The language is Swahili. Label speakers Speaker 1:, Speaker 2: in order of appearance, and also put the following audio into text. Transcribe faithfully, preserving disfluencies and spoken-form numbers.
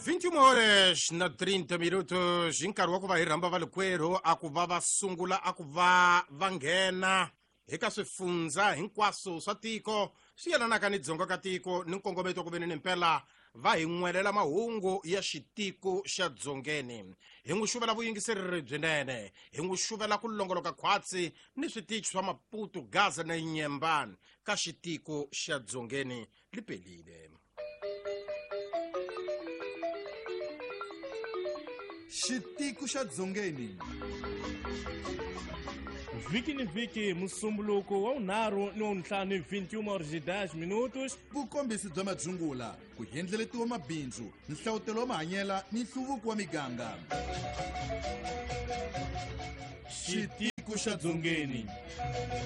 Speaker 1: vinte e uma horas na trinta minutos nkarhi wa ku va hi rhamba va likwerhu a ku va va sungula a ku va va nghena eka swifundza hinkwaswo swa tiko swi yelanaka ni dzonga ka tiko ni nkongometo ku veni ni mpela va hi n'welela mahungu ya xitiko xa dzongeni hi n'wi xuvela vuyingiseri byinene hi n'wi xuvela ku longoloka khwatsi ni switichi swa Maputo, Gaza na Nyembani ka xitiko xa dzongeni lipelile.
Speaker 2: Xitiko xa dzongeni
Speaker 3: vhiki ni vhiki musumbuluko wa unharhu ni wa ntlhanu vinte e uma horas e dez minutos.
Speaker 2: vukombisi bya madzungula ku hendleletiwa mabindzu nhlawutelo wa mahanyela ni nhluvuko wa miganga.
Speaker 3: Xitiko xa dzongeni.